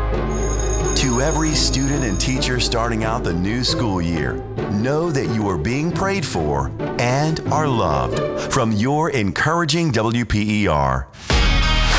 To every student and teacher starting out the new school year, know that you are being prayed for and are loved from your encouraging WPER.